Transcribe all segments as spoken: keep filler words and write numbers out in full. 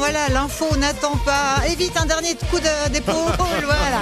voilà, l'info n'attend pas. Et vite, un dernier coup de- d'épaule, voilà.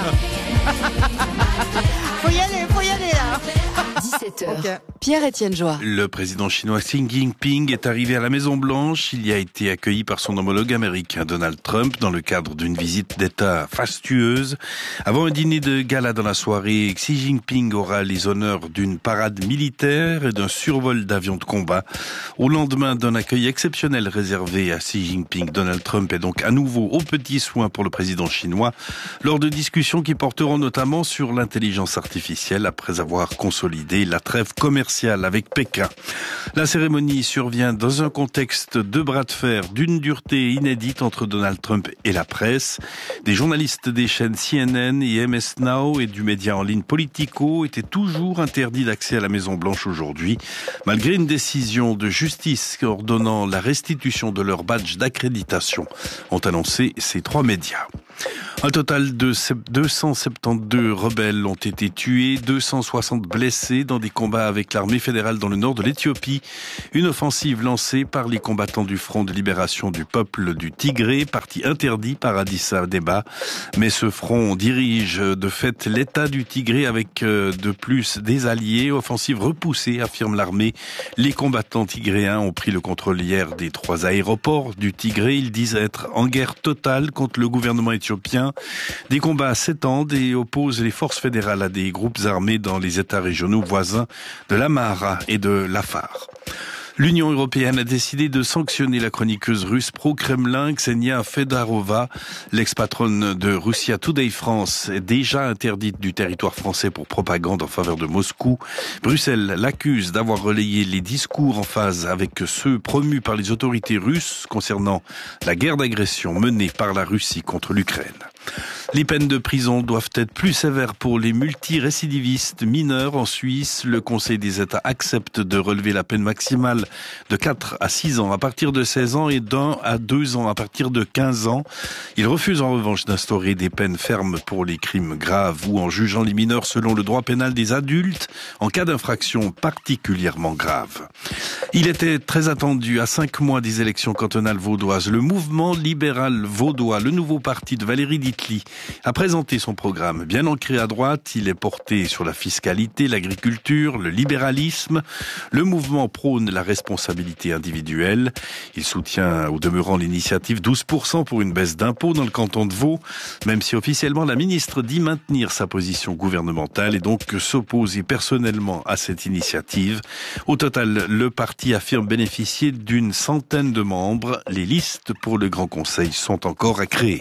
Faut y aller, faut y aller là. dix-sept heures. Ok. Pierre-Étienne Joie. Le président chinois Xi Jinping est arrivé à la Maison-Blanche. Il y a été accueilli par son homologue américain Donald Trump dans le cadre d'une visite d'État fastueuse. Avant un dîner de gala dans la soirée, Xi Jinping aura les honneurs d'une parade militaire et d'un survol d'avions de combat. Au lendemain d'un accueil exceptionnel réservé à Xi Jinping, Donald Trump est donc à nouveau aux petits soins pour le président chinois lors de discussions qui porteront notamment sur l'intelligence artificielle après avoir consolidé la trêve commerciale avec Pékin. La cérémonie survient dans un contexte de bras de fer d'une dureté inédite entre Donald Trump et la presse. Des journalistes des chaînes C N N et M S Now et du média en ligne Politico étaient toujours interdits d'accès à la Maison-Blanche aujourd'hui, malgré une décision de justice ordonnant la restitution de leur badge d'accréditation, ont annoncé ces trois médias. Un total de deux cent soixante-douze rebelles ont été tués, deux cent soixante blessés dans des combats avec l'armée fédérale dans le nord de l'Éthiopie. Une offensive lancée par les combattants du Front de libération du peuple du Tigré, parti interdit par Addis Abeba. Mais ce front dirige de fait l'État du Tigré avec de plus des alliés. Offensive repoussée, affirme l'armée. Les combattants tigréens ont pris le contrôle hier des trois aéroports du Tigré. Ils disent être en guerre totale contre le gouvernement éthiopien. Des combats s'étendent et opposent les forces fédérales à des groupes armés dans les États régionaux voisins de l'Amhara et de l'Afar. L'Union européenne a décidé de sanctionner la chroniqueuse russe pro-Kremlin Ksenia Fedorova. L'ex-patronne de Russia Today France est déjà interdite du territoire français pour propagande en faveur de Moscou. Bruxelles l'accuse d'avoir relayé les discours en phase avec ceux promus par les autorités russes concernant la guerre d'agression menée par la Russie contre l'Ukraine. Les peines de prison doivent être plus sévères pour les multirécidivistes mineurs en Suisse. Le Conseil des États accepte de relever la peine maximale de quatre à six ans à partir de seize ans et d'un à deux ans à partir de quinze ans. Il refuse en revanche d'instaurer des peines fermes pour les crimes graves ou en jugeant les mineurs selon le droit pénal des adultes en cas d'infraction particulièrement grave. Il était très attendu à cinq mois des élections cantonales vaudoises. Le mouvement libéral vaudois, le nouveau parti de Valérie Ditli, a présenté son programme. Bien ancré à droite, il est porté sur la fiscalité, l'agriculture, le libéralisme. Le mouvement prône la responsabilité individuelle. Il soutient au demeurant l'initiative douze pour cent pour une baisse d'impôts dans le canton de Vaud, même si officiellement la ministre dit maintenir sa position gouvernementale et donc s'opposer personnellement à cette initiative. Au total, le parti affirme bénéficier d'une centaine de membres. Les listes pour le Grand Conseil sont encore à créer.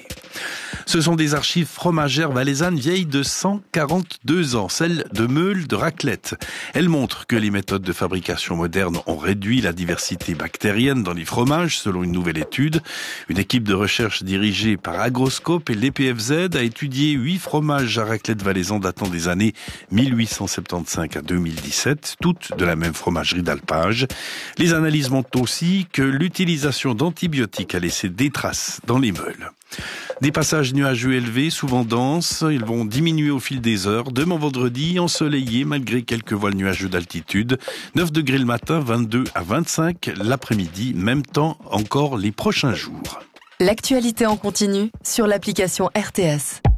Ce sont des archives fromagères valaisannes vieilles de cent quarante-deux ans, celles de meules de raclette. Elles montrent que les méthodes de fabrication modernes ont réduit la diversité bactérienne dans les fromages, selon une nouvelle étude. Une équipe de recherche dirigée par Agroscope et l'E P F Z a étudié huit fromages à raclette valaisans datant des années mille huit cent soixante-quinze à deux mille dix-sept, toutes de la même fromagerie d'alpage. Les analyses montrent aussi que l'utilisation d'antibiotiques a laissé des traces dans les meules. Des passages nuageux élevés, souvent denses, ils vont diminuer au fil des heures. Demain vendredi, ensoleillé malgré quelques voiles nuageux d'altitude. neuf degrés le matin, vingt-deux à vingt-cinq l'après-midi, même temps encore les prochains jours. L'actualité en continu sur l'application R T S.